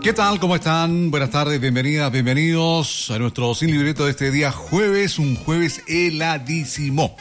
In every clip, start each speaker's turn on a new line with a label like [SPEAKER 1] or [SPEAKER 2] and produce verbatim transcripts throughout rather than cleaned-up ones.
[SPEAKER 1] ¿Qué tal? ¿Cómo están? Buenas tardes, bienvenidas, bienvenidos a nuestro Sin Libreto de este día jueves, un jueves heladísimo.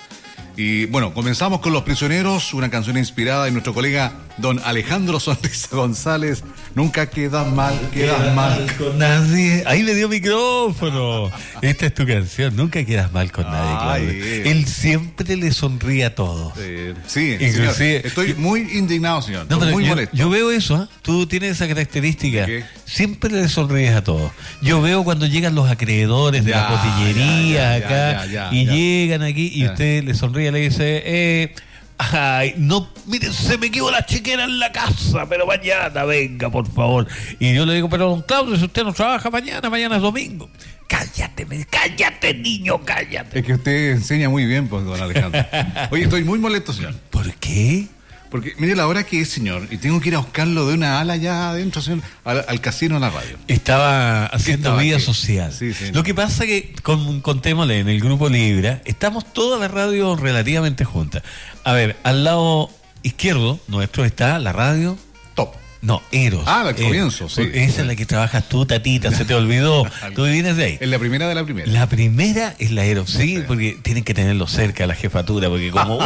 [SPEAKER 1] Y bueno, comenzamos con Los Prisioneros, una canción inspirada en nuestro colega don Alejandro Sonrisa González. Nunca quedas mal, quedas
[SPEAKER 2] quedas
[SPEAKER 1] mal.
[SPEAKER 2] mal con nadie. Ahí me dio micrófono. Esta es tu canción. Nunca quedas mal con nadie, Claudio.
[SPEAKER 1] Ay,
[SPEAKER 2] Él siempre le sonríe a todos.
[SPEAKER 1] Eh, sí,
[SPEAKER 2] Inclusive-
[SPEAKER 1] señor. Estoy muy indignado, señor.
[SPEAKER 2] No, pero
[SPEAKER 1] muy
[SPEAKER 2] yo,
[SPEAKER 1] molesto.
[SPEAKER 2] yo veo eso, ¿eh? Tú tienes esa característica.
[SPEAKER 1] ¿De qué?
[SPEAKER 2] Siempre le sonríes a todos. Yo veo cuando llegan los acreedores de
[SPEAKER 1] Ya,
[SPEAKER 2] las botillerías
[SPEAKER 1] ya, ya,
[SPEAKER 2] acá
[SPEAKER 1] ya, ya,
[SPEAKER 2] y
[SPEAKER 1] ya.
[SPEAKER 2] llegan aquí y
[SPEAKER 1] Ya.
[SPEAKER 2] usted le sonríe y le dice, eh, ay, no, mire, se me quedó la chequera en la casa, pero mañana venga, por favor. Y yo le digo, pero don Claudio, si usted no trabaja mañana, mañana es domingo. Cállate, me- cállate, niño, cállate.
[SPEAKER 1] Es que usted enseña muy bien, pues, don Alejandro. Oye, estoy muy molesto, señor.
[SPEAKER 2] ¿Por qué?
[SPEAKER 1] Porque mire la hora que es, señor, y tengo que ir a buscarlo de una ala allá adentro, señor, al, al casino, a la radio.
[SPEAKER 2] Estaba haciendo
[SPEAKER 1] estaba
[SPEAKER 2] vida
[SPEAKER 1] aquí?
[SPEAKER 2] social.
[SPEAKER 1] Sí, sí.
[SPEAKER 2] Lo que pasa que, con, contémosle, en el Grupo Libra, estamos todas las radios relativamente juntas. A ver, al lado izquierdo nuestro está la radio...
[SPEAKER 1] Top.
[SPEAKER 2] No, Eros.
[SPEAKER 1] Ah, al
[SPEAKER 2] Eros.
[SPEAKER 1] comienzo, sí.
[SPEAKER 2] Esa es la que trabajas tú, tatita, se te olvidó. Tú vienes de ahí.
[SPEAKER 1] Es la primera de la primera.
[SPEAKER 2] La primera es la Eros, sí, porque tienen que tenerlo cerca la jefatura, porque como,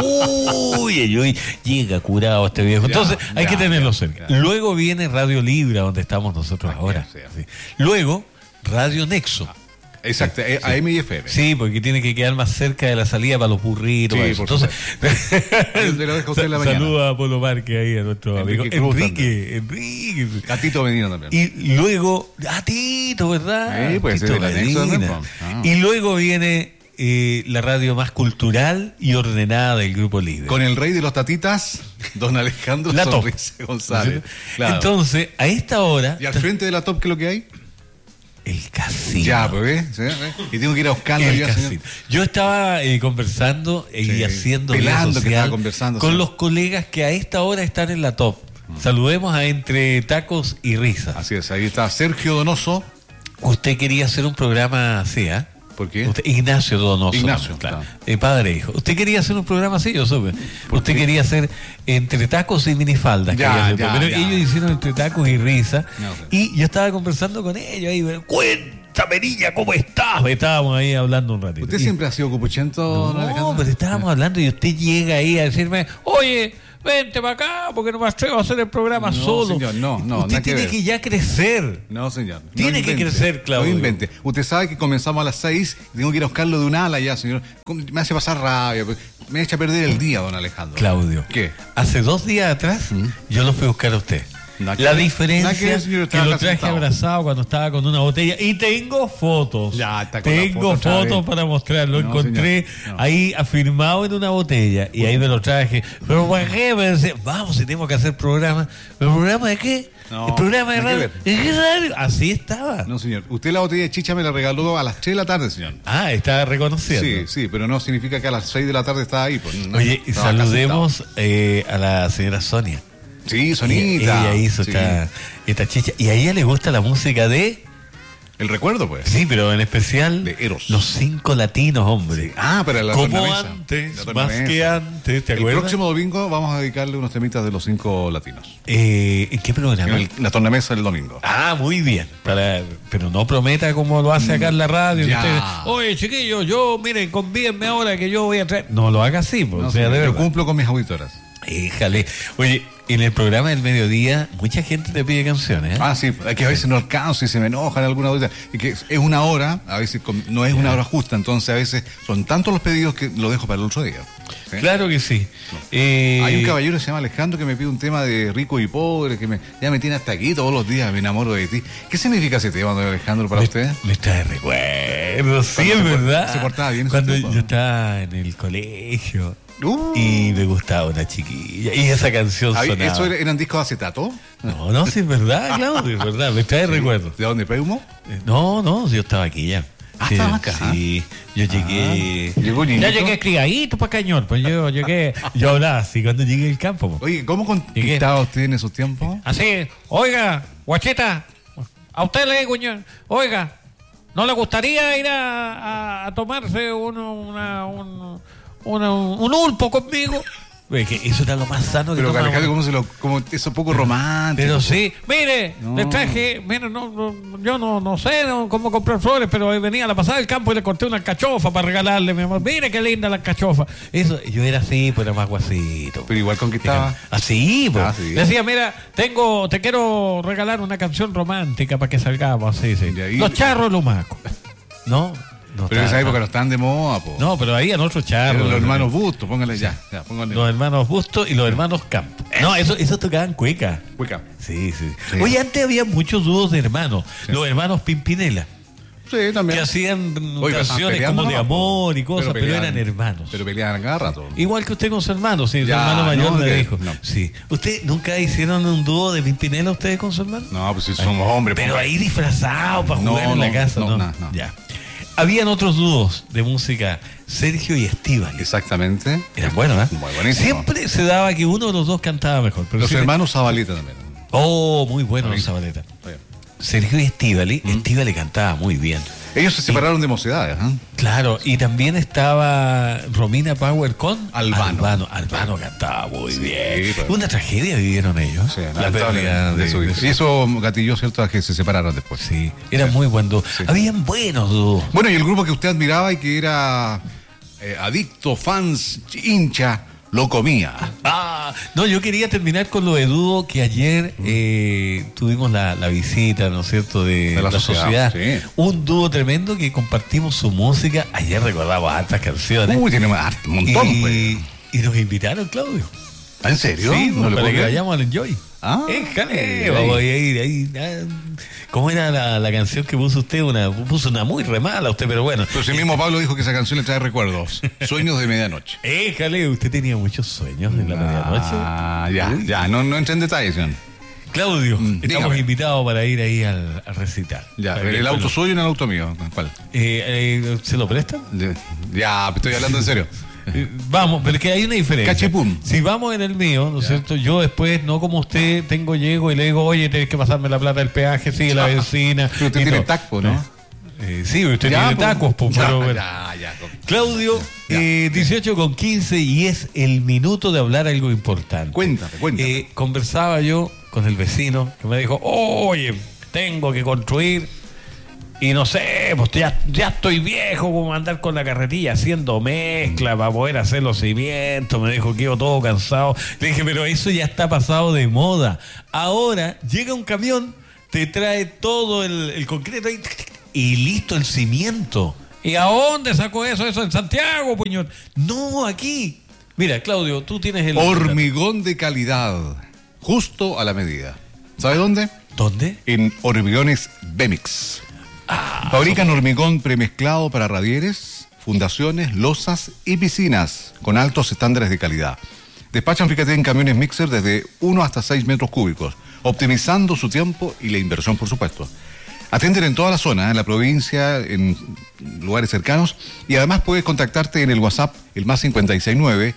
[SPEAKER 2] uy, uy, uy, llega curado este viejo.
[SPEAKER 1] Ya,
[SPEAKER 2] Entonces, hay
[SPEAKER 1] ya,
[SPEAKER 2] que tenerlo
[SPEAKER 1] ya,
[SPEAKER 2] cerca.
[SPEAKER 1] ya.
[SPEAKER 2] Luego viene Radio Libra, donde estamos nosotros
[SPEAKER 1] Aquí,
[SPEAKER 2] ahora.
[SPEAKER 1] sí.
[SPEAKER 2] Sí. Luego, Radio Nexo.
[SPEAKER 1] Exacto, eh, A M y F M.
[SPEAKER 2] Sí, porque tiene que quedar más cerca de la salida para los burritos.
[SPEAKER 1] Sí,
[SPEAKER 2] para eso.
[SPEAKER 1] por
[SPEAKER 2] Entonces,
[SPEAKER 1] Yo te lo dejo a usted en la
[SPEAKER 2] sa-
[SPEAKER 1] mañana.
[SPEAKER 2] saluda a Polo Parque ahí, a nuestro
[SPEAKER 1] Enrique
[SPEAKER 2] amigo
[SPEAKER 1] Cruz
[SPEAKER 2] Enrique, Enrique.
[SPEAKER 1] Gatito Medina también.
[SPEAKER 2] Y luego, ah, Tito, ¿verdad?
[SPEAKER 1] Sí, pues,
[SPEAKER 2] Tito
[SPEAKER 1] es de la Nexo
[SPEAKER 2] Medina.
[SPEAKER 1] también, pues. Ah.
[SPEAKER 2] Y luego viene eh, la radio más cultural y ordenada del Grupo Libre.
[SPEAKER 1] Con el rey de los tatitas, don Alejandro
[SPEAKER 2] La Top.
[SPEAKER 1] Sonrisa González.
[SPEAKER 2] ¿Sí?
[SPEAKER 1] Claro.
[SPEAKER 2] Entonces, a esta hora,
[SPEAKER 1] ¿Y al frente de la top qué es lo que hay?
[SPEAKER 2] el casino.
[SPEAKER 1] Ya, pues, ¿ves? ¿Sí? ¿ves? Y tengo que ir a buscarlo
[SPEAKER 2] El
[SPEAKER 1] ya,
[SPEAKER 2] casino.
[SPEAKER 1] señor.
[SPEAKER 2] Yo estaba eh, conversando eh,
[SPEAKER 1] Sí,
[SPEAKER 2] y haciendo vida
[SPEAKER 1] pelando que
[SPEAKER 2] social
[SPEAKER 1] estaba conversando,
[SPEAKER 2] con
[SPEAKER 1] sí.
[SPEAKER 2] los colegas que a esta hora están en la top. Saludemos a Entre Tacos y Risas.
[SPEAKER 1] Así es, ahí está Sergio Donoso.
[SPEAKER 2] Usted quería hacer un programa así, ¿ah?
[SPEAKER 1] ¿Por qué?
[SPEAKER 2] Usted- Ignacio Donoso.
[SPEAKER 1] Ignacio,
[SPEAKER 2] claro.
[SPEAKER 1] claro.
[SPEAKER 2] Eh, padre e hijo. Usted quería hacer un programa así, yo supe. Usted
[SPEAKER 1] qué?
[SPEAKER 2] quería hacer Entre Tacos y Minifaldas.
[SPEAKER 1] Ya,
[SPEAKER 2] quería hacer,
[SPEAKER 1] ya,
[SPEAKER 2] pero
[SPEAKER 1] ya.
[SPEAKER 2] ellos hicieron Entre Tacos y Risas.
[SPEAKER 1] No sé.
[SPEAKER 2] Y yo estaba conversando con ellos ahí. pero, Cuéntame, niña, ¿cómo estás? Estábamos ahí hablando un ratito.
[SPEAKER 1] ¿Usted
[SPEAKER 2] Y-
[SPEAKER 1] siempre ha sido copuchento, don
[SPEAKER 2] No,
[SPEAKER 1] Alejandro?
[SPEAKER 2] pero estábamos hablando y usted llega ahí a decirme, oye, vente para acá porque no me atrevo a hacer el programa
[SPEAKER 1] No,
[SPEAKER 2] sole.
[SPEAKER 1] señor, no, no,
[SPEAKER 2] Usted
[SPEAKER 1] nada que
[SPEAKER 2] tiene
[SPEAKER 1] ver.
[SPEAKER 2] que ya crecer.
[SPEAKER 1] No, señor. no
[SPEAKER 2] Tiene que
[SPEAKER 1] invente,
[SPEAKER 2] crecer, Claudio.
[SPEAKER 1] No invente. Usted sabe que comenzamos a las seis y tengo que ir a buscarlo de un ala ya, señor. Me hace pasar rabia. pues, Me echa a perder el día, don Alejandro.
[SPEAKER 2] Claudio.
[SPEAKER 1] ¿Qué?
[SPEAKER 2] Hace dos días atrás yo lo fui a buscar a usted.
[SPEAKER 1] Nada que
[SPEAKER 2] La
[SPEAKER 1] ver.
[SPEAKER 2] diferencia
[SPEAKER 1] Nada que ver, señor,
[SPEAKER 2] que
[SPEAKER 1] estaba
[SPEAKER 2] lo
[SPEAKER 1] acá
[SPEAKER 2] traje
[SPEAKER 1] sentado.
[SPEAKER 2] abrazado cuando estaba con una botella y tengo fotos.
[SPEAKER 1] Ya, está con la
[SPEAKER 2] tengo
[SPEAKER 1] foto otra
[SPEAKER 2] fotos
[SPEAKER 1] vez.
[SPEAKER 2] para mostrar. Lo
[SPEAKER 1] No,
[SPEAKER 2] encontré
[SPEAKER 1] señor, no.
[SPEAKER 2] ahí afirmado en una botella y ahí me lo traje. Pero ¿para qué? Me decía, vamos, si tenemos que hacer programa. ¿El programa de qué?
[SPEAKER 1] No,
[SPEAKER 2] el programa de
[SPEAKER 1] nada que
[SPEAKER 2] radio.
[SPEAKER 1] ver.
[SPEAKER 2] ¿De qué radio? Así estaba.
[SPEAKER 1] No, señor. Usted la botella de chicha me la regaló a las tres de la tarde, señor.
[SPEAKER 2] Ah, estaba reconociendo.
[SPEAKER 1] Sí, sí, pero no significa que a las seis de la tarde estaba ahí. Pues, no,
[SPEAKER 2] Oye, y
[SPEAKER 1] estaba acá
[SPEAKER 2] saludemos eh, a la señora Sonia.
[SPEAKER 1] sentado. Sí, Sonita.
[SPEAKER 2] Ella hizo
[SPEAKER 1] Sí.
[SPEAKER 2] esta, esta chicha. Y a ella le gusta la música de...
[SPEAKER 1] El recuerdo, pues.
[SPEAKER 2] Sí, pero en especial
[SPEAKER 1] De Eros.
[SPEAKER 2] los cinco latinos, hombre.
[SPEAKER 1] Ah, pero la
[SPEAKER 2] Como
[SPEAKER 1] tornamesa.
[SPEAKER 2] antes,
[SPEAKER 1] La
[SPEAKER 2] más
[SPEAKER 1] tornamesa.
[SPEAKER 2] que antes, ¿te
[SPEAKER 1] El
[SPEAKER 2] acuerdas?
[SPEAKER 1] próximo domingo vamos a dedicarle unos temitas de los cinco latinos.
[SPEAKER 2] Eh, ¿En qué programa?
[SPEAKER 1] En el- la tornamesa del domingo.
[SPEAKER 2] Ah, muy bien. Para, pero no prometa como lo hace acá en la radio. que
[SPEAKER 1] Ya.
[SPEAKER 2] usted, Oye, chiquillos, yo, miren, convídenme ahora que yo voy a traer. No lo haga así, pues,
[SPEAKER 1] No,
[SPEAKER 2] o sea,
[SPEAKER 1] señor,
[SPEAKER 2] de
[SPEAKER 1] yo
[SPEAKER 2] verdad.
[SPEAKER 1] cumplo con mis auditoras.
[SPEAKER 2] Híjale. Oye, en el programa del mediodía, mucha gente te pide canciones, ¿eh?
[SPEAKER 1] Ah, sí, es que a veces no alcanzo y se me enojan alguna auditoría. Y que es una hora, a veces con- no es una hora justa, entonces a veces son tantos los pedidos que lo dejo para el otro día. ¿Sí?
[SPEAKER 2] Claro que sí. Eh,
[SPEAKER 1] Hay un caballero que se llama Alejandro que me pide un tema de rico y pobre, que me, ya me tiene hasta aquí todos los días, me enamoro de ti. ¿Qué significa ese tema, don Alejandro, para
[SPEAKER 2] me,
[SPEAKER 1] usted?
[SPEAKER 2] me trae recuerdos, sí,
[SPEAKER 1] Cuando
[SPEAKER 2] es
[SPEAKER 1] se por-
[SPEAKER 2] verdad.
[SPEAKER 1] se portaba bien en su
[SPEAKER 2] Cuando
[SPEAKER 1] tiempo.
[SPEAKER 2] yo estaba en el colegio
[SPEAKER 1] Uh.
[SPEAKER 2] y me gustaba una chiquilla y esa canción
[SPEAKER 1] Ay,
[SPEAKER 2] sonaba.
[SPEAKER 1] ¿Eso era- eran discos de acetato?
[SPEAKER 2] No, no, sí, es verdad, Claudio, es verdad, me trae recuerdos.
[SPEAKER 1] ¿De dónde, Peumo?
[SPEAKER 2] Eh, No, no, yo estaba aquí ya.
[SPEAKER 1] Ah,
[SPEAKER 2] Sí,
[SPEAKER 1] estaba acá.
[SPEAKER 2] Sí, yo llegué.
[SPEAKER 1] Ah, llegó niñito.
[SPEAKER 2] Ya llegué criadito para cañón, pues yo llegué. Yo hablaba así cuando llegué al campo. po.
[SPEAKER 1] Oye, ¿cómo conquistaba usted en esos tiempos?
[SPEAKER 2] Así, oiga, guacheta, a usted le digo, ño- oiga, ¿no le gustaría ir a, a- a tomarse uno, una, un, una- un ulpo conmigo? Es que eso era lo más sano que
[SPEAKER 1] Pero
[SPEAKER 2] tomábamos.
[SPEAKER 1] Alejandro, ¿cómo se lo, como eso poco romántico?
[SPEAKER 2] Pero sí, mire,
[SPEAKER 1] No.
[SPEAKER 2] le traje, mire, no, no, yo no, no sé no, cómo comprar flores, pero venía a la pasada del campo y le corté una alcachofa para regalarle, mi amor. Mire qué linda la alcachofa. Eso, yo era así, pues era más guasito.
[SPEAKER 1] Pero igual conquistaba.
[SPEAKER 2] Así, pues.
[SPEAKER 1] Ah, sí.
[SPEAKER 2] Le decía, mira, tengo, te quiero regalar una canción romántica para que salgamos, así, sí.
[SPEAKER 1] Y ahí-
[SPEAKER 2] Los charros lumacos. No, no
[SPEAKER 1] Pero en esa
[SPEAKER 2] está-
[SPEAKER 1] época no están de moda, po.
[SPEAKER 2] No, pero ahí en otros charros.
[SPEAKER 1] Eran los hermanos Bustos, póngale ya. ya póngale.
[SPEAKER 2] Los hermanos Bustos y los hermanos Campos. No, eso, eso tocaban cueca.
[SPEAKER 1] Cueca.
[SPEAKER 2] Sí, sí,
[SPEAKER 1] Sí.
[SPEAKER 2] Oye, antes había muchos dúos de hermanos.
[SPEAKER 1] Sí.
[SPEAKER 2] Los hermanos Pimpinela.
[SPEAKER 1] Sí, también.
[SPEAKER 2] Que hacían
[SPEAKER 1] Oye, pero estaban
[SPEAKER 2] canciones
[SPEAKER 1] peleando,
[SPEAKER 2] como de
[SPEAKER 1] ¿no?
[SPEAKER 2] amor y cosas, pero,
[SPEAKER 1] peleaban-
[SPEAKER 2] eran hermanos.
[SPEAKER 1] Pero peleaban cada rato.
[SPEAKER 2] Igual que usted con su hermano, sí, su
[SPEAKER 1] Ya,
[SPEAKER 2] hermano mayor
[SPEAKER 1] no,
[SPEAKER 2] me
[SPEAKER 1] que-
[SPEAKER 2] dijo.
[SPEAKER 1] no.
[SPEAKER 2] Sí. ¿Usted nunca hicieron un dúo de Pimpinela ustedes con su hermano?
[SPEAKER 1] No, pues si somos hombres.
[SPEAKER 2] Pero
[SPEAKER 1] po.
[SPEAKER 2] ahí disfrazados para
[SPEAKER 1] No,
[SPEAKER 2] jugar en la
[SPEAKER 1] no,
[SPEAKER 2] casa,
[SPEAKER 1] no,
[SPEAKER 2] ¿no?
[SPEAKER 1] no, no.
[SPEAKER 2] Ya. Habían otros dúos de música, Sergio y Estíbal.
[SPEAKER 1] Exactamente.
[SPEAKER 2] Eran buenos, ¿eh?
[SPEAKER 1] Muy buenísimo.
[SPEAKER 2] Siempre se daba que uno de los dos cantaba mejor. Pero
[SPEAKER 1] Los
[SPEAKER 2] sí-
[SPEAKER 1] hermanos Zabaleta también.
[SPEAKER 2] Oh, muy bueno
[SPEAKER 1] Ahí.
[SPEAKER 2] Zabaleta.
[SPEAKER 1] Oye.
[SPEAKER 2] Sergio y Estíbali, Estíbali cantaba muy bien.
[SPEAKER 1] Ellos se separaron de mocedades, ¿eh?
[SPEAKER 2] Claro, y también estaba Romina Power con
[SPEAKER 1] Albano.
[SPEAKER 2] Albano, Albano cantaba muy
[SPEAKER 1] Sí,
[SPEAKER 2] bien.
[SPEAKER 1] pues.
[SPEAKER 2] Una tragedia vivieron ellos.
[SPEAKER 1] Sí,
[SPEAKER 2] la
[SPEAKER 1] lamentable
[SPEAKER 2] pérdida de,
[SPEAKER 1] de su
[SPEAKER 2] de
[SPEAKER 1] hijo.
[SPEAKER 2] su-
[SPEAKER 1] Y eso gatilló, ¿cierto?, a que se separaron después.
[SPEAKER 2] Sí, era muy buen dúo.
[SPEAKER 1] Sí.
[SPEAKER 2] Habían buenos dúos.
[SPEAKER 1] Bueno, y el grupo que usted admiraba y que era eh, adicto, fans, hincha, lo comía.
[SPEAKER 2] Ah, no, yo quería terminar con lo de dúo que ayer eh, tuvimos la, la visita, ¿no es cierto?, de,
[SPEAKER 1] De la
[SPEAKER 2] la,
[SPEAKER 1] sociedad,
[SPEAKER 2] sociedad.
[SPEAKER 1] sí.
[SPEAKER 2] Un dúo tremendo que compartimos su música. Ayer recordamos hartas canciones.
[SPEAKER 1] Uy, tiene un montón,
[SPEAKER 2] y,
[SPEAKER 1] pues.
[SPEAKER 2] y nos invitaron, Claudio.
[SPEAKER 1] ¿En serio?
[SPEAKER 2] Sí,
[SPEAKER 1] no le
[SPEAKER 2] para
[SPEAKER 1] puedo
[SPEAKER 2] que
[SPEAKER 1] creer.
[SPEAKER 2] vayamos al Enjoy.
[SPEAKER 1] Ah,
[SPEAKER 2] Éjale,
[SPEAKER 1] ahí.
[SPEAKER 2] vamos a ir ahí. ah, ¿Cómo era la, la canción que puso usted? Una, puso una muy re mala usted, pero bueno.
[SPEAKER 1] Pero si mismo Pablo dijo que esa canción le trae recuerdos. Sueños de medianoche.
[SPEAKER 2] Éjale, usted tenía muchos sueños en la medianoche.
[SPEAKER 1] Ah, ya,
[SPEAKER 2] Uy.
[SPEAKER 1] ya, no, no entré en detalles, John.
[SPEAKER 2] Claudio,
[SPEAKER 1] Mm,
[SPEAKER 2] estamos
[SPEAKER 1] dígame.
[SPEAKER 2] invitados para ir ahí al, al recital.
[SPEAKER 1] Ya,
[SPEAKER 2] Para que
[SPEAKER 1] el
[SPEAKER 2] después
[SPEAKER 1] auto
[SPEAKER 2] lo-
[SPEAKER 1] suyo en el auto mío. ¿Cuál?
[SPEAKER 2] Eh, eh, ¿Se lo prestan?
[SPEAKER 1] De- Ya, estoy hablando en serio.
[SPEAKER 2] Eh, Vamos, pero es que hay una diferencia.
[SPEAKER 1] Cachipún.
[SPEAKER 2] Si vamos en el mío, ¿no es cierto? Yo después, no como usted, tengo, llego y le digo, oye, tienes que pasarme la plata del peaje, sí, la benzina.
[SPEAKER 1] Pero usted
[SPEAKER 2] y
[SPEAKER 1] tiene
[SPEAKER 2] todo.
[SPEAKER 1] taco, ¿no?
[SPEAKER 2] Eh, sí, usted
[SPEAKER 1] Ya,
[SPEAKER 2] tiene
[SPEAKER 1] pues.
[SPEAKER 2] tacos, pues,
[SPEAKER 1] Ya,
[SPEAKER 2] pero bueno.
[SPEAKER 1] ya, ya.
[SPEAKER 2] Claudio,
[SPEAKER 1] Ya.
[SPEAKER 2] eh, dieciocho con quince y es el minuto de hablar algo importante.
[SPEAKER 1] Cuéntame, cuéntame.
[SPEAKER 2] Eh, conversaba yo con el vecino que me dijo, oye, tengo que construir y no sé, pues ya, ya estoy viejo como andar con la carretilla haciendo mezcla para poder hacer los cimientos. Me dijo que iba todo cansado. Le dije, pero eso ya está pasado de moda. Ahora llega un camión, te trae todo el, el concreto y, y listo el cimiento. ¿Y a dónde sacó eso? Eso en Santiago, puñón. No, aquí. Mira, Claudio, tú tienes el...
[SPEAKER 1] Hormigón de calidad, justo a la medida. ¿Sabe dónde?
[SPEAKER 2] ¿Dónde?
[SPEAKER 1] En Hormigones Bemix. Fabrican hormigón premezclado para radieres, fundaciones, losas y piscinas con altos estándares de calidad. Despachan, fíjate, en camiones mixer desde uno hasta seis metros cúbicos, optimizando su tiempo y la inversión, por supuesto. Atienden en toda la zona, en la provincia, en lugares cercanos, y además puedes contactarte en el WhatsApp, el más cincuenta y seis nueve,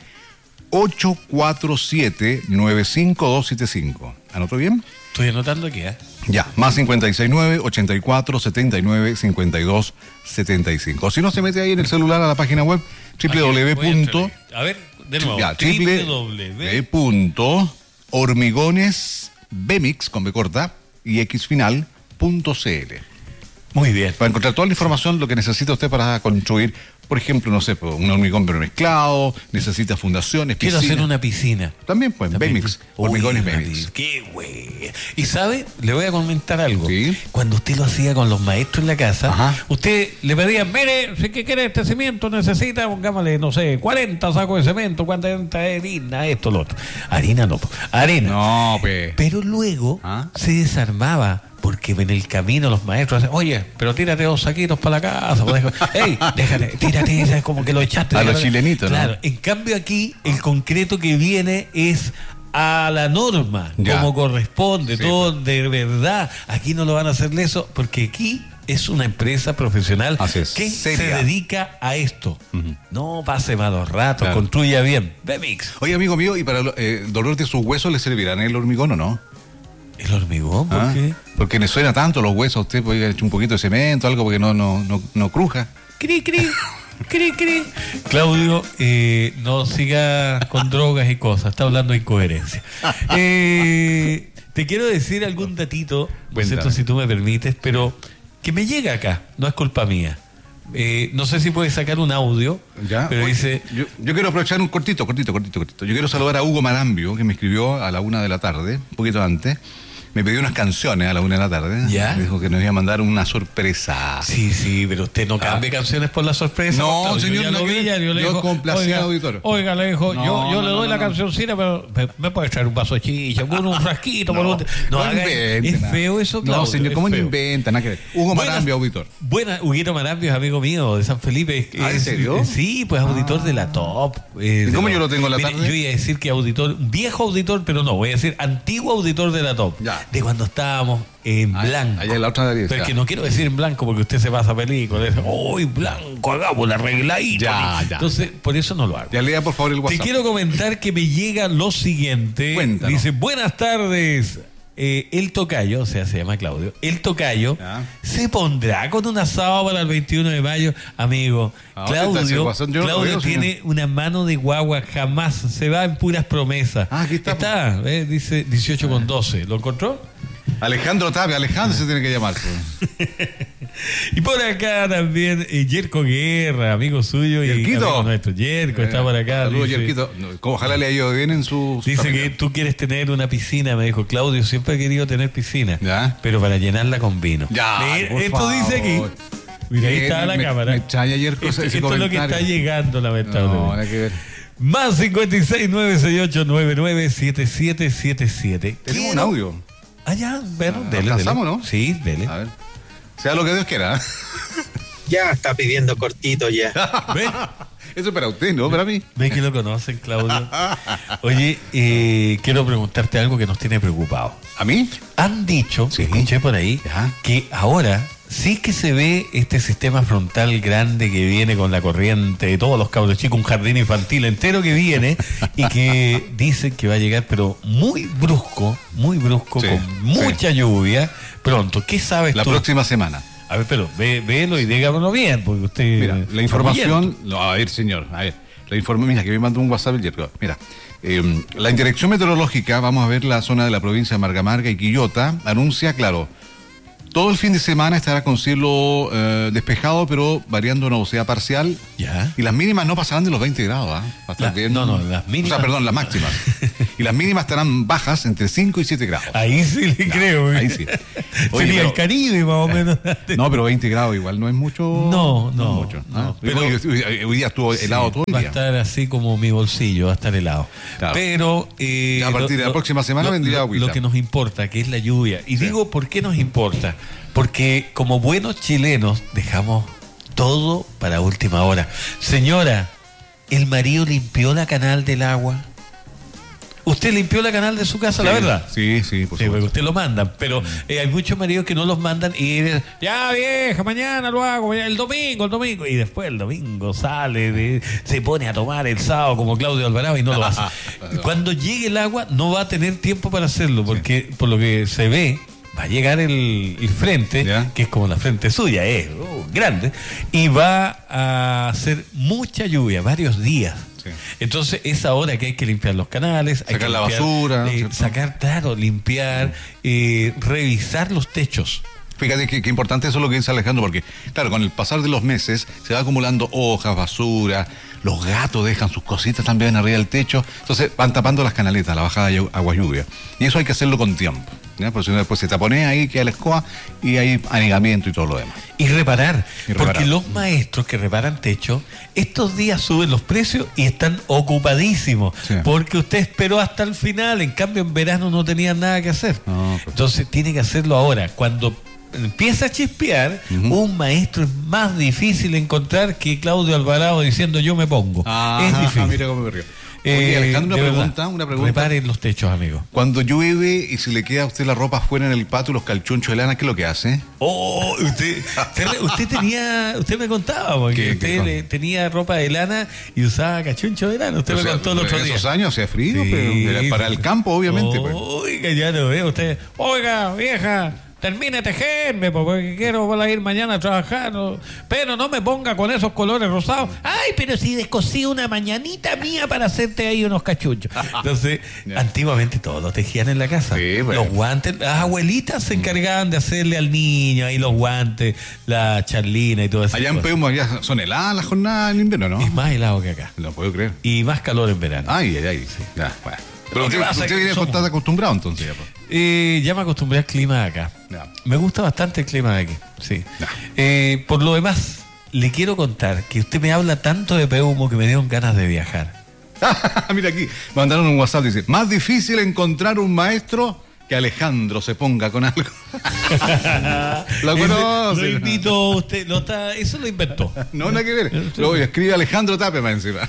[SPEAKER 1] ocho cuatro siete, nueve cinco dos siete cinco. ¿Anotó bien?
[SPEAKER 2] Estoy anotando aquí, ¿eh?
[SPEAKER 1] Ya, más cincuenta y seis nueve, ochenta y cuatro, setenta y nueve, cincuenta y dos, setenta y cinco. Si no, se mete ahí en el celular a la página web
[SPEAKER 2] Aquí, voy a
[SPEAKER 1] www.
[SPEAKER 2] entrar ahí. A ver, de nuevo.
[SPEAKER 1] Ya,
[SPEAKER 2] www.
[SPEAKER 1] www.hormigonesbemix, con B corta, y x final, punto cl.
[SPEAKER 2] Muy bien.
[SPEAKER 1] Para encontrar toda la información, lo que necesita usted para construir, por ejemplo, no sé, un hormigón premezclado, necesita fundaciones,
[SPEAKER 2] Quiero
[SPEAKER 1] piscinas.
[SPEAKER 2] hacer una piscina.
[SPEAKER 1] También, pues,
[SPEAKER 2] También.
[SPEAKER 1] Bemix,
[SPEAKER 2] Uy,
[SPEAKER 1] hormigones
[SPEAKER 2] una
[SPEAKER 1] Bemix.
[SPEAKER 2] pi- Qué güey. Y sabe, le voy a comentar algo.
[SPEAKER 1] Sí.
[SPEAKER 2] Cuando usted lo hacía con los maestros en la casa,
[SPEAKER 1] Ajá.
[SPEAKER 2] usted le pedía, mire, si que quiere este cimiento, necesita, pongámosle, no sé, cuarenta sacos de cemento, cuánta harina, esto, lo otro. Harina no, po. arena.
[SPEAKER 1] No, pues.
[SPEAKER 2] Pero luego
[SPEAKER 1] ¿Ah?
[SPEAKER 2] se desarmaba. Porque en el camino los maestros hacen, oye, pero tírate dos saquitos para la casa. Pues, ey, déjate, tírate, es como que lo echaste.
[SPEAKER 1] A los
[SPEAKER 2] déjate".
[SPEAKER 1] chilenitos, ¿no?
[SPEAKER 2] Claro, en cambio aquí el concreto que viene es a la norma,
[SPEAKER 1] Ya.
[SPEAKER 2] como corresponde,
[SPEAKER 1] Sí,
[SPEAKER 2] todo de verdad. Aquí no lo van a hacer eso, porque aquí es una empresa profesional
[SPEAKER 1] Así es,
[SPEAKER 2] que
[SPEAKER 1] seria.
[SPEAKER 2] se dedica a esto.
[SPEAKER 1] Ujú.
[SPEAKER 2] No pase malos ratos,
[SPEAKER 1] Claro.
[SPEAKER 2] construya bien. Bemix.
[SPEAKER 1] Oye, amigo mío, ¿y para el eh, dolor de sus huesos le servirán el hormigón o no?
[SPEAKER 2] ¿El hormigón? ¿Por
[SPEAKER 1] ¿Ah?
[SPEAKER 2] qué?
[SPEAKER 1] Porque le suena tanto los huesos a usted, puede echar un poquito de cemento, algo porque no, no, no, no cruja.
[SPEAKER 2] Cri, cri. cri, cri. Claudio, eh, no siga con drogas y cosas, está hablando de incoherencia. Eh, te quiero decir algún datito, no sé si tú me permites, pero que me llega acá, no es culpa mía. Eh, no sé si puedes sacar un audio,
[SPEAKER 1] ya,
[SPEAKER 2] pero
[SPEAKER 1] oye,
[SPEAKER 2] dice...
[SPEAKER 1] Yo, yo quiero aprovechar un cortito, cortito, cortito, cortito. Yo quiero saludar a Hugo Marambio, que me escribió a la una de la tarde, un poquito antes. Me pidió unas canciones a la una de la tarde.
[SPEAKER 2] ¿Ya?
[SPEAKER 1] Me dijo que nos iba a mandar una sorpresa.
[SPEAKER 2] Sí, sí, pero usted no cambie ah. canciones por la sorpresa.
[SPEAKER 1] No,
[SPEAKER 2] Claro,
[SPEAKER 1] señor,
[SPEAKER 2] yo ya
[SPEAKER 1] no
[SPEAKER 2] lo vi, ya, yo le digo,
[SPEAKER 1] oiga, auditor.
[SPEAKER 2] Oiga, le dijo,
[SPEAKER 1] no,
[SPEAKER 2] yo, yo
[SPEAKER 1] no,
[SPEAKER 2] le doy
[SPEAKER 1] no,
[SPEAKER 2] la
[SPEAKER 1] no,
[SPEAKER 2] cancioncita, pero me, me puede echar un vaso de chicha, con un frasquito, no, por un...
[SPEAKER 1] No, no haga,
[SPEAKER 2] es feo eso, Claudio.
[SPEAKER 1] No, señor, ¿cómo no inventan? Nada que ver. Hugo
[SPEAKER 2] Buenas,
[SPEAKER 1] Marambio, auditor.
[SPEAKER 2] Buena, Huguito Marambio es amigo mío de San Felipe.
[SPEAKER 1] ¿Ah, en serio?
[SPEAKER 2] Sí, pues auditor ah. de la Top.
[SPEAKER 1] Eh, ¿Y cómo yo lo tengo en la
[SPEAKER 2] mire,
[SPEAKER 1] tarde?
[SPEAKER 2] Yo iba a decir que auditor, viejo auditor, pero no, voy a decir antiguo auditor de la Top.
[SPEAKER 1] Ya.
[SPEAKER 2] De cuando estábamos en
[SPEAKER 1] Ay,
[SPEAKER 2] blanco.
[SPEAKER 1] Allá en la otra de
[SPEAKER 2] Pero es que no quiero decir en blanco porque usted se pasa película. ¡Uy, blanco! Hagamos la regladita.
[SPEAKER 1] Ya, ya.
[SPEAKER 2] Entonces, por eso no lo hago.
[SPEAKER 1] Ya lea, por favor, el WhatsApp.
[SPEAKER 2] Te quiero comentar que me llega lo siguiente.
[SPEAKER 1] Cuéntanos.
[SPEAKER 2] Dice, buenas tardes. Eh, el tocayo, o sea, se llama Claudio. El tocayo
[SPEAKER 1] ya.
[SPEAKER 2] se pondrá con un asado para el veintiuno de mayo. Amigo,
[SPEAKER 1] ah,
[SPEAKER 2] Claudio,
[SPEAKER 1] Claudio
[SPEAKER 2] no veo, tiene
[SPEAKER 1] señor.
[SPEAKER 2] una mano de guagua. Jamás se va en puras promesas.
[SPEAKER 1] Ah, aquí está.
[SPEAKER 2] Está, eh, dice dieciocho con doce. ¿Lo encontró?
[SPEAKER 1] Alejandro Tapia, Alejandro se tiene que llamar. Pues.
[SPEAKER 2] Y por acá también eh, Yerko Guerra, amigo suyo y
[SPEAKER 1] Yerquito.
[SPEAKER 2] amigo nuestro. Yerko eh, está por acá.
[SPEAKER 1] Saludos,
[SPEAKER 2] dice,
[SPEAKER 1] Yerquito. Ojalá le haya ido bien en su...
[SPEAKER 2] Dice
[SPEAKER 1] familia.
[SPEAKER 2] que tú quieres tener una piscina, me dijo Claudio, siempre he querido tener piscina,
[SPEAKER 1] ¿ya?
[SPEAKER 2] Pero para llenarla con vino.
[SPEAKER 1] Ya,
[SPEAKER 2] Mira,
[SPEAKER 1] por
[SPEAKER 2] esto
[SPEAKER 1] favor.
[SPEAKER 2] dice aquí. Mira, ahí está la
[SPEAKER 1] me,
[SPEAKER 2] cámara.
[SPEAKER 1] Me extraña Yerko
[SPEAKER 2] esto,
[SPEAKER 1] ese
[SPEAKER 2] esto es lo que está llegando, lamentablemente.
[SPEAKER 1] No, hay que ver.
[SPEAKER 2] Más cincuenta y seis, nueve seis ocho, nueve nueve siete siete siete siete.
[SPEAKER 1] Tenemos un audio.
[SPEAKER 2] Ah, ya, bueno,
[SPEAKER 1] Ah,
[SPEAKER 2] dele,
[SPEAKER 1] ¿alcanzamos,
[SPEAKER 2] dele.
[SPEAKER 1] no?
[SPEAKER 2] Sí, dele.
[SPEAKER 1] A ver. Sea lo que Dios quiera.
[SPEAKER 3] Ya está pidiendo cortito ya.
[SPEAKER 2] ¿Ve?
[SPEAKER 1] Eso es para usted, ¿no? Para mí.
[SPEAKER 2] Ve que lo conocen, Claudio. Oye, eh, quiero preguntarte algo que nos tiene preocupados.
[SPEAKER 1] ¿A mí?
[SPEAKER 2] Han dicho,
[SPEAKER 1] Sí.
[SPEAKER 2] escuché por ahí,
[SPEAKER 1] Ya.
[SPEAKER 2] que ahora sí que se ve este sistema frontal grande que viene con la corriente de todos los cabros chicos, un jardín infantil entero que viene y que dicen que va a llegar, pero muy brusco, muy brusco,
[SPEAKER 1] Sí,
[SPEAKER 2] con mucha lluvia pronto. ¿Qué sabes
[SPEAKER 1] La
[SPEAKER 2] tú?
[SPEAKER 1] próxima semana.
[SPEAKER 2] A ver, pero ve, véelo y dígamelo bien, porque usted...
[SPEAKER 1] Mira, la
[SPEAKER 2] está
[SPEAKER 1] información... No, a ver, señor, a ver. La información... Mira, que me mandó un WhatsApp el Yerko. Mira, eh, la Indirección Meteorológica, vamos a ver la zona de la provincia de Marga Marga y Quillota, anuncia, claro, todo el fin de semana estará con cielo eh, despejado, pero variando una nubosidad parcial.
[SPEAKER 2] Ya.
[SPEAKER 1] Y las mínimas no pasarán de los veinte grados, ¿ah? ¿eh? Va a estar
[SPEAKER 2] La-
[SPEAKER 1] bien.
[SPEAKER 2] no, no, las mínimas-
[SPEAKER 1] O sea, perdón, las máximas. Y las mínimas estarán bajas entre cinco y siete grados.
[SPEAKER 2] Ahí sí le creo.
[SPEAKER 1] ahí sí. Oye,
[SPEAKER 2] Sería
[SPEAKER 1] pero-
[SPEAKER 2] el Caribe, más o menos.
[SPEAKER 1] No, pero veinte grados igual no es mucho.
[SPEAKER 2] No, no,
[SPEAKER 1] es mucho.
[SPEAKER 2] no,
[SPEAKER 1] ¿ah?
[SPEAKER 2] pero-
[SPEAKER 1] hoy, hoy- hoy día estuvo helado
[SPEAKER 2] Sí,
[SPEAKER 1] todo el
[SPEAKER 2] va a
[SPEAKER 1] día.
[SPEAKER 2] estar así como mi bolsillo, va a estar helado.
[SPEAKER 1] Claro.
[SPEAKER 2] Pero eh,
[SPEAKER 1] Ya a partir de la próxima semana vendría
[SPEAKER 2] lo,
[SPEAKER 1] agüita.
[SPEAKER 2] lo que nos importa, que es la lluvia. Y
[SPEAKER 1] Sí.
[SPEAKER 2] digo, ¿por qué nos importa? Porque como buenos chilenos dejamos todo para última hora. Señora, ¿el marido limpió la canal del agua? ¿Usted limpió la canal de su casa, la
[SPEAKER 1] Sí,
[SPEAKER 2] verdad?
[SPEAKER 1] Sí, sí, por
[SPEAKER 2] Sí, porque
[SPEAKER 1] supuesto.
[SPEAKER 2] usted lo mandan, pero eh, hay muchos maridos que no los mandan y dicen, ya vieja, mañana lo hago, mañana, el domingo, el domingo, y después el domingo sale, de- se pone a tomar el sábado como Claudio Alvarado y no lo hace. Cuando llegue el agua no va a tener tiempo para hacerlo, porque por lo que se ve, va a llegar el, el frente,
[SPEAKER 1] Ya.
[SPEAKER 2] que es como la frente suya, es uh, grande, y va a hacer mucha lluvia, varios días.
[SPEAKER 1] Sí.
[SPEAKER 2] Entonces es ahora que hay que limpiar los canales, hay
[SPEAKER 1] Sacar
[SPEAKER 2] que
[SPEAKER 1] la
[SPEAKER 2] limpiar,
[SPEAKER 1] basura,
[SPEAKER 2] eh,
[SPEAKER 1] ¿cierto?
[SPEAKER 2] sacar, claro, limpiar, eh, revisar los techos.
[SPEAKER 1] Fíjate que, que importante eso es lo que dice Alejandro, porque, claro, con el pasar de los meses se va acumulando hojas, basura, los gatos dejan sus cositas también arriba del techo, entonces van tapando las canaletas, la bajada de agua lluvia. Y eso hay que hacerlo con tiempo, ¿ya? Porque si no después se taponea ahí, queda la escoba y hay anegamiento y todo lo demás.
[SPEAKER 2] Y reparar,
[SPEAKER 1] Y reparar.
[SPEAKER 2] porque los maestros que reparan techos, estos días suben los precios y están ocupadísimos,
[SPEAKER 1] Sí.
[SPEAKER 2] porque usted esperó hasta el final, en cambio en verano no tenían nada que hacer.
[SPEAKER 1] No, pues.
[SPEAKER 2] Entonces tiene que hacerlo ahora. Cuando empieza a chispear,
[SPEAKER 1] Ujú.
[SPEAKER 2] un maestro es más difícil encontrar que Claudio Alvarado diciendo yo me pongo.
[SPEAKER 1] Ah,
[SPEAKER 2] es difícil.
[SPEAKER 1] mira cómo me río.
[SPEAKER 2] Eh,
[SPEAKER 1] Oye, Alejandro, una
[SPEAKER 2] de
[SPEAKER 1] pregunta,
[SPEAKER 2] verdad,
[SPEAKER 1] una pregunta.
[SPEAKER 2] Reparen los techos, amigo.
[SPEAKER 1] Cuando llueve y se le queda a usted la ropa afuera en el patio y los calchunchos de lana, ¿qué es lo que hace?
[SPEAKER 2] Oh, usted, usted, usted tenía, usted me contaba, porque
[SPEAKER 1] ¿Qué-
[SPEAKER 2] usted
[SPEAKER 1] qué
[SPEAKER 2] le- tenía ropa de lana y usaba cachuncho de lana. Usted
[SPEAKER 1] O
[SPEAKER 2] me
[SPEAKER 1] sea,
[SPEAKER 2] contó el otro
[SPEAKER 1] en
[SPEAKER 2] día.
[SPEAKER 1] esos años hacía frío,
[SPEAKER 2] Sí,
[SPEAKER 1] pero era para el campo, obviamente. pues.
[SPEAKER 2] Oiga, ya lo veo usted. Oiga, vieja, termine de tejerme, porque quiero voy a ir mañana a trabajar, no, pero no me ponga con esos colores rosados. Ay, pero si descosí una mañanita mía para hacerte ahí unos cachuchos. Entonces, antiguamente todos tejían en la casa.
[SPEAKER 1] Sí, pues.
[SPEAKER 2] Los guantes, las abuelitas se encargaban de hacerle al niño ahí los guantes, la charlina y todo eso.
[SPEAKER 1] Allá en Peumo ya son heladas las jornadas en invierno, ¿no?
[SPEAKER 2] Es más helado que acá.
[SPEAKER 1] No puedo creer.
[SPEAKER 2] Y más calor en verano.
[SPEAKER 1] Ay, ay, ay. Sí. Ya, bueno. Pero
[SPEAKER 2] Lo que
[SPEAKER 1] usted,
[SPEAKER 2] pasa
[SPEAKER 1] usted
[SPEAKER 2] es que
[SPEAKER 1] viene
[SPEAKER 2] somos-
[SPEAKER 1] bastante acostumbrado entonces ya, pues.
[SPEAKER 2] Eh, ya me acostumbré al clima de acá.
[SPEAKER 1] Ya.
[SPEAKER 2] Me gusta bastante el clima de aquí, sí.
[SPEAKER 1] Ya.
[SPEAKER 2] Eh, por lo demás, le quiero contar que usted me habla tanto de Peumo que me dieron ganas de viajar.
[SPEAKER 1] Mira aquí, mandaron un WhatsApp, dice, más difícil encontrar un maestro que Alejandro se ponga con algo. Lo
[SPEAKER 2] Ese-
[SPEAKER 1] conoce.
[SPEAKER 2] Lo invito, usted, lo está, eso lo inventó.
[SPEAKER 1] No, nada que ver. Luego escribe Alejandro Tapia más encima.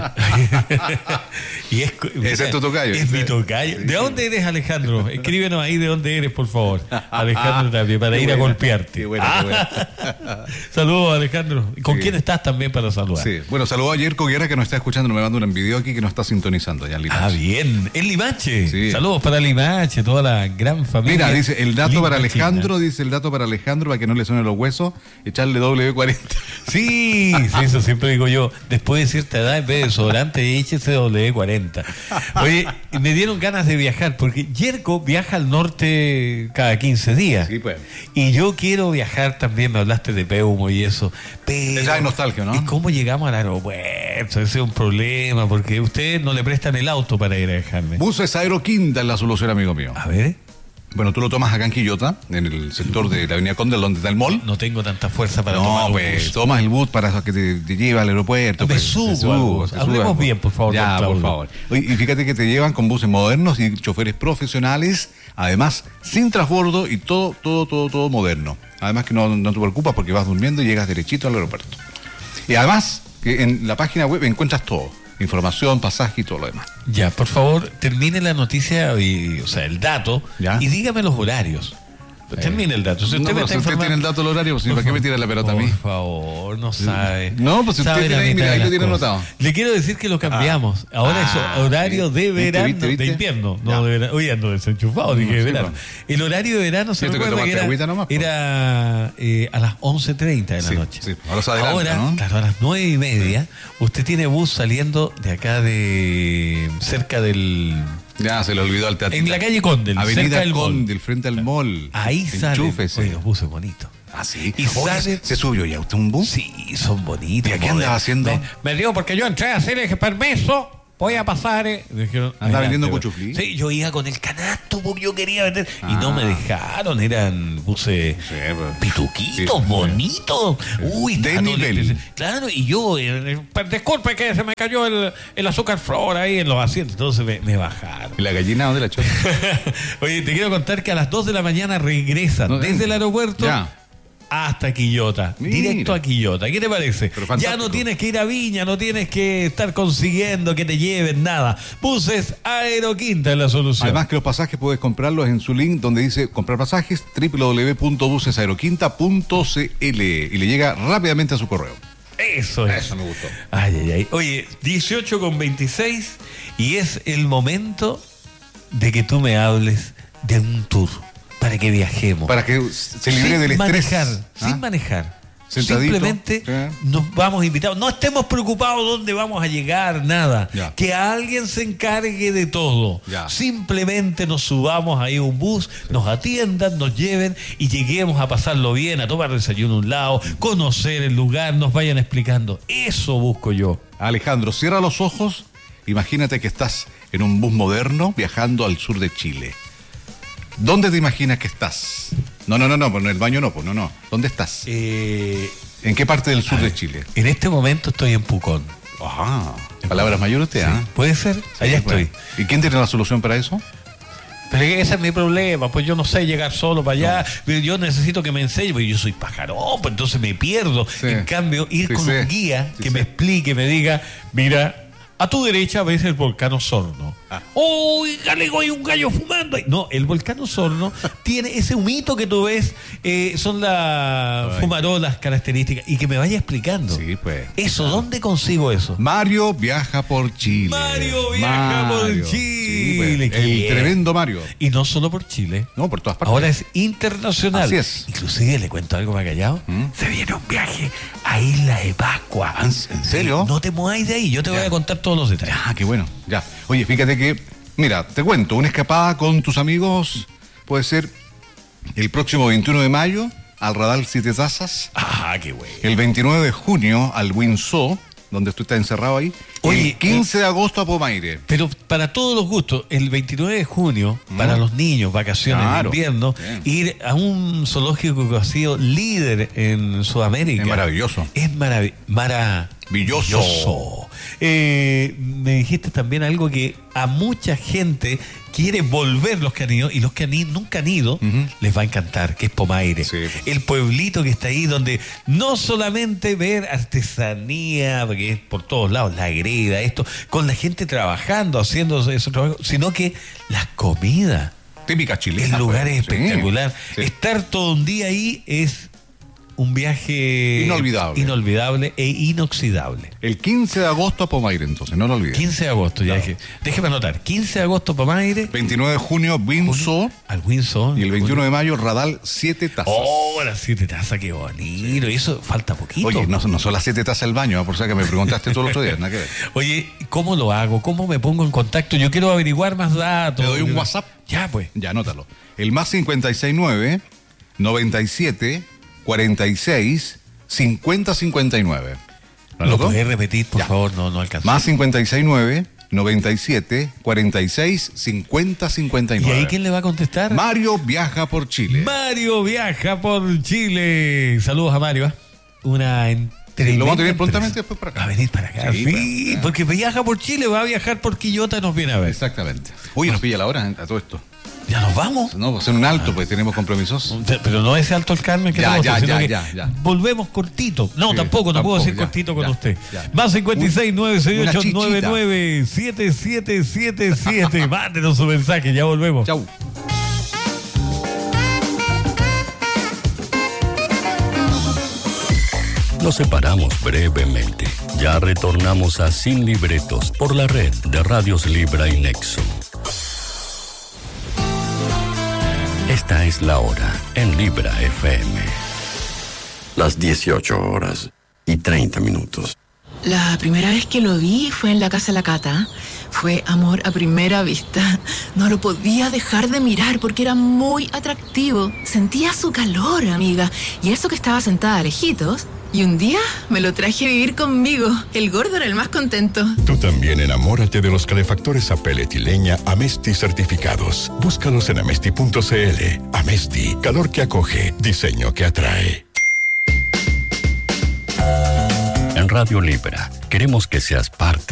[SPEAKER 2] Y es,
[SPEAKER 1] Ese es tu tocayo.
[SPEAKER 2] Es mi tocayo. ¿De dónde eres, Alejandro? Escríbenos ahí de dónde eres, por favor. Alejandro Tapia, para
[SPEAKER 1] Qué
[SPEAKER 2] ir a
[SPEAKER 1] buena,
[SPEAKER 2] golpearte.
[SPEAKER 1] qué buena, qué buena.
[SPEAKER 2] Saludos, Alejandro. ¿Con
[SPEAKER 1] Sí.
[SPEAKER 2] quién estás también para saludar?
[SPEAKER 1] Sí. Bueno, saludó a Yerko Guerra que nos está escuchando, me manda un video aquí que nos está sintonizando ya en Limache.
[SPEAKER 2] Ah, bien. El Limache.
[SPEAKER 1] Sí.
[SPEAKER 2] Saludos para Limache, toda la gran familia.
[SPEAKER 1] Mira, dice el dato para
[SPEAKER 2] limachina.
[SPEAKER 1] Alejandro, dice el dato para Alejandro para que no le suenen los huesos, echarle W cuarenta.
[SPEAKER 2] Sí, sí, eso siempre digo yo. Después de cierta edad, en vez de desodorante, échese W cuarenta. Oye, me dieron ganas de viajar, porque Yerko viaja al norte cada quince días.
[SPEAKER 1] Sí, pues.
[SPEAKER 2] Y yo quiero viajar también, me hablaste de Peumo y eso. Pero,
[SPEAKER 1] Ya hay nostalgia, ¿no?
[SPEAKER 2] ¿y cómo llegamos al aeropuerto? Ese es un problema, porque ustedes no le prestan el auto para ir a dejarme.
[SPEAKER 1] Buses Aeroquinta es la solución, amigo mío.
[SPEAKER 2] A ver,
[SPEAKER 1] Bueno, tú lo tomas acá en Quillota, en el sector de la Avenida Conde, donde está el mall.
[SPEAKER 2] no tengo tanta fuerza para
[SPEAKER 1] No,
[SPEAKER 2] tomar un
[SPEAKER 1] pues,
[SPEAKER 2] bus.
[SPEAKER 1] tomas el bus para que te, te lleve al aeropuerto.
[SPEAKER 2] Me
[SPEAKER 1] pues.
[SPEAKER 2] subo
[SPEAKER 1] Te
[SPEAKER 2] al bus.
[SPEAKER 1] te
[SPEAKER 2] Hablemos
[SPEAKER 1] al bus.
[SPEAKER 2] bien, por favor,
[SPEAKER 1] Ya,
[SPEAKER 2] don Claudio.
[SPEAKER 1] por favor. Oye, y fíjate que te llevan con buses modernos y choferes profesionales, además sin transbordo y todo, todo, todo, todo moderno. Además que no, no te preocupas porque vas durmiendo y llegas derechito al aeropuerto. Y además que en la página web encuentras todo. Información, pasaje y todo lo demás.
[SPEAKER 2] Ya, por favor, termine la noticia, y, o sea, el dato,
[SPEAKER 1] Ya.
[SPEAKER 2] y dígame los horarios. Termine el dato. Si usted
[SPEAKER 1] No,
[SPEAKER 2] me
[SPEAKER 1] pero
[SPEAKER 2] está
[SPEAKER 1] si usted
[SPEAKER 2] informando-
[SPEAKER 1] tiene el dato del horario, pues,
[SPEAKER 2] Por
[SPEAKER 1] ¿para qué me
[SPEAKER 2] favor,
[SPEAKER 1] tira la pelota a mí?
[SPEAKER 2] Por favor, no sabe.
[SPEAKER 1] No, pues si usted
[SPEAKER 2] Sabe
[SPEAKER 1] tiene
[SPEAKER 2] la
[SPEAKER 1] ahí,
[SPEAKER 2] mitad
[SPEAKER 1] mira,
[SPEAKER 2] de
[SPEAKER 1] ahí lo
[SPEAKER 2] las
[SPEAKER 1] tiene
[SPEAKER 2] cosas.
[SPEAKER 1] anotado.
[SPEAKER 2] Le quiero decir que lo cambiamos. Ahora
[SPEAKER 1] Ah,
[SPEAKER 2] es horario
[SPEAKER 1] sí.
[SPEAKER 2] de
[SPEAKER 1] ¿Viste,
[SPEAKER 2] verano,
[SPEAKER 1] viste, viste?
[SPEAKER 2] de invierno,
[SPEAKER 1] Ya.
[SPEAKER 2] no de verano. Oye, ando desenchufado, dije
[SPEAKER 1] Mm,
[SPEAKER 2] de
[SPEAKER 1] sí,
[SPEAKER 2] verano.
[SPEAKER 1] pues.
[SPEAKER 2] El horario de verano se
[SPEAKER 1] Siento que
[SPEAKER 2] recuerda que
[SPEAKER 1] tomaste
[SPEAKER 2] era,
[SPEAKER 1] agüita nomás, pues.
[SPEAKER 2] era eh, a las once treinta de la
[SPEAKER 1] Sí,
[SPEAKER 2] noche.
[SPEAKER 1] sí. Ahora se adelanta,
[SPEAKER 2] Ahora,
[SPEAKER 1] ¿no?
[SPEAKER 2] claro, a las nueve y media, usted tiene bus saliendo de acá de cerca del...
[SPEAKER 1] Ya, se le olvidó al teatro.
[SPEAKER 2] En la calle Condel, cerca
[SPEAKER 1] Avenida
[SPEAKER 2] del mall.
[SPEAKER 1] Condel, frente al mall.
[SPEAKER 2] Ahí salen,
[SPEAKER 1] Enchúfese.
[SPEAKER 2] oye, los buses bonitos.
[SPEAKER 1] Ah, sí.
[SPEAKER 2] Y
[SPEAKER 1] Oye,
[SPEAKER 2] sale-
[SPEAKER 1] ¿se subió ya usted un bus?
[SPEAKER 2] Sí, son bonitos.
[SPEAKER 1] ¿Y a qué
[SPEAKER 2] modernos.
[SPEAKER 1] andaba haciendo?
[SPEAKER 2] Me, me dio porque yo entré a hacer el permiso, voy a pasar. Eh. Me dijeron,
[SPEAKER 1] ¿Andaba
[SPEAKER 2] adelante,
[SPEAKER 1] vendiendo
[SPEAKER 2] güey.
[SPEAKER 1] cuchuflí?
[SPEAKER 2] Sí, yo iba con el canasto porque yo quería vender. Y
[SPEAKER 1] Ah.
[SPEAKER 2] no me dejaron, eran buses
[SPEAKER 1] Sí, pues.
[SPEAKER 2] pituquitos,
[SPEAKER 1] Sí.
[SPEAKER 2] bonitos. Uy,
[SPEAKER 1] De
[SPEAKER 2] estaban
[SPEAKER 1] nivel.
[SPEAKER 2] dolientes. Claro, y yo, eh, eh, disculpe que se me cayó el, el azúcar flor ahí en los asientos. Entonces me, me bajaron.
[SPEAKER 1] ¿Y la gallina dónde la chota?
[SPEAKER 2] Oye, te quiero contar que a las dos de la mañana regresan
[SPEAKER 1] No,
[SPEAKER 2] desde
[SPEAKER 1] eh,
[SPEAKER 2] el aeropuerto
[SPEAKER 1] ya.
[SPEAKER 2] hasta Quillota.
[SPEAKER 1] Mira.
[SPEAKER 2] Directo a Quillota. ¿Qué te parece?
[SPEAKER 1] Pero
[SPEAKER 2] Ya
[SPEAKER 1] fantástico.
[SPEAKER 2] no tienes que ir a Viña, no tienes que estar consiguiendo que te lleven nada. Buses Aeroquinta es la solución.
[SPEAKER 1] Además que los pasajes puedes comprarlos en su link donde dice comprar pasajes doble u doble u doble u punto buses aeroquinta punto c l y le llega rápidamente a su correo.
[SPEAKER 2] Eso es.
[SPEAKER 1] Eso me gustó.
[SPEAKER 2] Ay, ay, ay. Oye, dieciocho con veintiséis y es el momento de que tú me hables de un tour para que viajemos.
[SPEAKER 1] Para que se libre
[SPEAKER 2] sin
[SPEAKER 1] del estrés.
[SPEAKER 2] manejar,
[SPEAKER 1] ¿Ah?
[SPEAKER 2] sin manejar.
[SPEAKER 1] Sentadito,
[SPEAKER 2] Simplemente
[SPEAKER 1] sí.
[SPEAKER 2] nos vamos invitados. No estemos preocupados dónde vamos a llegar, nada.
[SPEAKER 1] Ya.
[SPEAKER 2] Que alguien se encargue de todo.
[SPEAKER 1] Ya.
[SPEAKER 2] Simplemente nos subamos ahí a un bus, nos atiendan, nos lleven y lleguemos a pasarlo bien, a tomar desayuno a un lado, conocer el lugar, nos vayan explicando. Eso busco yo.
[SPEAKER 1] Alejandro, cierra los ojos. Imagínate que estás en un bus moderno viajando al sur de Chile. ¿Dónde te imaginas que estás? No, no, no, no, pues en el baño no, pues no, no. ¿Dónde estás?
[SPEAKER 2] Eh,
[SPEAKER 1] ¿En qué parte del sur de Chile?
[SPEAKER 2] en este momento estoy en Pucón.
[SPEAKER 1] Ah, palabras mayores usted,
[SPEAKER 2] Sí,
[SPEAKER 1] ¿ah?
[SPEAKER 2] ¿puede ser? Allá
[SPEAKER 1] Sí, pues.
[SPEAKER 2] estoy.
[SPEAKER 1] ¿Y quién tiene la solución para eso?
[SPEAKER 2] Pero ese es mi problema, pues yo no sé llegar solo para allá, pero yo necesito que me enseñe, porque yo soy pajarón, pues entonces me pierdo.
[SPEAKER 1] Sí.
[SPEAKER 2] En cambio, ir
[SPEAKER 1] Sí,
[SPEAKER 2] con
[SPEAKER 1] sí.
[SPEAKER 2] un guía
[SPEAKER 1] Sí,
[SPEAKER 2] que
[SPEAKER 1] sí.
[SPEAKER 2] me explique, me diga, mira, A tu derecha ves el volcán Osorno.
[SPEAKER 1] Ah.
[SPEAKER 2] ¡Uy, galego, hay un gallo fumando! No, el volcán Osorno tiene ese humito que tú ves, eh, son las fumarolas características. Y que me vaya explicando.
[SPEAKER 1] Sí, pues.
[SPEAKER 2] Eso, ¿dónde consigo eso?
[SPEAKER 1] Mario viaja por Chile.
[SPEAKER 2] Mario viaja
[SPEAKER 1] Mario.
[SPEAKER 2] por
[SPEAKER 1] Sí,
[SPEAKER 2] Chile.
[SPEAKER 1] pues, el
[SPEAKER 2] Qué bien.
[SPEAKER 1] tremendo Mario.
[SPEAKER 2] Y no solo por Chile.
[SPEAKER 1] No, por todas partes.
[SPEAKER 2] Ahora es internacional.
[SPEAKER 1] Así es.
[SPEAKER 2] Inclusive le cuento algo, me ha callado.
[SPEAKER 1] ¿Mm?
[SPEAKER 2] Se viene un viaje a Isla de Pascua.
[SPEAKER 1] ¿En serio?
[SPEAKER 2] No te mueváis de ahí, yo te
[SPEAKER 1] Ya.
[SPEAKER 2] voy a contar todos los detalles.
[SPEAKER 1] Ah, qué bueno. Ya. Oye, fíjate que, mira, te cuento, una escapada con tus amigos puede ser el próximo veintiuno de mayo al Radal Siete Tazas,
[SPEAKER 2] Ah, qué bueno.
[SPEAKER 1] el veintinueve de junio al Windsor, donde tú estás encerrado ahí,
[SPEAKER 2] Oye,
[SPEAKER 1] el quince de agosto a Pomaire.
[SPEAKER 2] Pero para todos los gustos, el veintinueve de junio, para los niños, vacaciones
[SPEAKER 1] Claro.
[SPEAKER 2] de invierno,
[SPEAKER 1] Bien.
[SPEAKER 2] ir a un zoológico que ha sido líder en Sudamérica.
[SPEAKER 1] Es maravilloso.
[SPEAKER 2] Es maravi- maravilloso.
[SPEAKER 1] Villoso.
[SPEAKER 2] Eh, me dijiste también algo que a mucha gente quiere volver, los que han ido, y los que han ido, nunca han ido,
[SPEAKER 1] Ujú.
[SPEAKER 2] les va a encantar, que es Pomaire.
[SPEAKER 1] Sí.
[SPEAKER 2] El pueblito que está ahí, donde no solamente ver artesanía, porque es por todos lados, la greda, esto, con la gente trabajando, haciendo ese trabajo, sino que la comida.
[SPEAKER 1] Típica chilena.
[SPEAKER 2] El lugar
[SPEAKER 1] pues.
[SPEAKER 2] es
[SPEAKER 1] Sí,
[SPEAKER 2] espectacular.
[SPEAKER 1] sí.
[SPEAKER 2] Estar todo un día ahí es un viaje
[SPEAKER 1] Inolvidable.
[SPEAKER 2] inolvidable e inoxidable.
[SPEAKER 1] El quince de agosto a Pomaire, entonces, no lo olvides.
[SPEAKER 2] quince de agosto, ya dije. Déjeme anotar. quince de agosto, Pomaire.
[SPEAKER 1] veintinueve de junio, Windsor.
[SPEAKER 2] Al Windsor.
[SPEAKER 1] Y el veintiuno de mayo, Radal Siete Tazas.
[SPEAKER 2] Oh, las siete tazas, qué bonito. Y eso falta poquito.
[SPEAKER 1] Oye, no, no son las siete tazas del baño, ¿eh? Por si que me preguntaste todo el otro día, nada que ver.
[SPEAKER 2] Oye, ¿cómo lo hago? ¿Cómo me pongo en contacto? Yo quiero averiguar más datos.
[SPEAKER 1] Te doy un WhatsApp.
[SPEAKER 2] Ya, pues.
[SPEAKER 1] Ya, anótalo. El más cincuenta y seis nueve, noventa y siete, cuarenta y seis, cincuenta cincuenta y nueve. ¿Lo
[SPEAKER 2] ¿Lo
[SPEAKER 1] anotó?
[SPEAKER 2] podés repetir, por
[SPEAKER 1] Ya.
[SPEAKER 2] favor? No, no alcanzo.
[SPEAKER 1] Más cincuenta y seis nueve, noventa y siete, cuarenta y seis, cincuenta cincuenta y
[SPEAKER 2] ¿Y
[SPEAKER 1] nueve.
[SPEAKER 2] ahí quién le va a contestar?
[SPEAKER 1] Mario viaja por Chile.
[SPEAKER 2] Mario viaja por Chile. Saludos a Mario. ¿eh? Una
[SPEAKER 1] Sí, lo vamos a tener
[SPEAKER 2] entrevista
[SPEAKER 1] prontamente
[SPEAKER 2] interesante.
[SPEAKER 1] después para acá.
[SPEAKER 2] Va a venir para acá.
[SPEAKER 1] Sí,
[SPEAKER 2] Sí,
[SPEAKER 1] para-
[SPEAKER 2] porque viaja por Chile, va a viajar por Quillota, nos viene a ver.
[SPEAKER 1] Exactamente. Oye, nos pilla la hora a todo esto.
[SPEAKER 2] Ya nos vamos.
[SPEAKER 1] No, hacer un alto, pues tenemos compromisos.
[SPEAKER 2] Pero no ese Alto el Carmen que
[SPEAKER 1] Ya,
[SPEAKER 2] tenemos,
[SPEAKER 1] ya,
[SPEAKER 2] sino
[SPEAKER 1] ya,
[SPEAKER 2] que
[SPEAKER 1] ya, ya.
[SPEAKER 2] volvemos cortito. No,
[SPEAKER 1] Sí,
[SPEAKER 2] tampoco, no
[SPEAKER 1] tampoco,
[SPEAKER 2] puedo decir
[SPEAKER 1] ya,
[SPEAKER 2] cortito con
[SPEAKER 1] ya,
[SPEAKER 2] usted.
[SPEAKER 1] ya.
[SPEAKER 2] Más cincuenta y seis, nueve seis ocho,
[SPEAKER 1] Una chichita.
[SPEAKER 2] nueve nueve, siete siete siete siete. Mándenos su mensaje, ya volvemos.
[SPEAKER 1] Chau.
[SPEAKER 4] Nos separamos brevemente. Ya retornamos a Sin Libretos por la red de Radios Libra y Nexo. Esta es la hora en Libra F M.
[SPEAKER 5] Las dieciocho horas y treinta minutos.
[SPEAKER 6] La primera vez que lo vi fue en la casa de la Cata. Fue amor a primera vista. No lo podía dejar de mirar porque era muy atractivo. Sentía su calor, amiga. Y eso que estaba sentada a lejitos. Y un día me lo traje a vivir conmigo. El gordo era el más contento.
[SPEAKER 7] Tú también enamórate de los calefactores a pellet y leña Amesti certificados. Búscalos en amesti punto c l. Amesti, calor que acoge, diseño que atrae.
[SPEAKER 4] En Radio Libra queremos que seas parte